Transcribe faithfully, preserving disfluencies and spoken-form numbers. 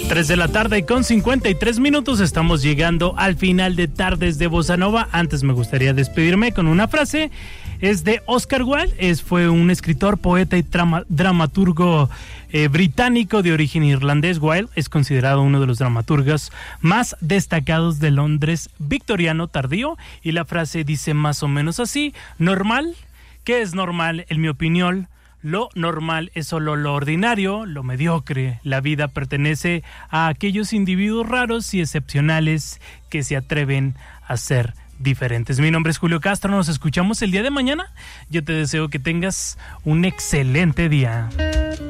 tres de la tarde con cincuenta y tres minutos, estamos llegando al final de Tardes de Bossa Nova. Antes me gustaría despedirme con una frase, es de Oscar Wilde, es, fue un escritor, poeta y trama, dramaturgo eh, británico de origen irlandés. Wilde es considerado uno de los dramaturgos más destacados de Londres victoriano tardío, y la frase dice más o menos así: normal, ¿qué es normal? En mi opinión, lo normal es solo lo ordinario, lo mediocre. La vida pertenece a aquellos individuos raros y excepcionales que se atreven a ser diferentes. Mi nombre es Julio Castro, nos escuchamos el día de mañana. Yo te deseo que tengas un excelente día.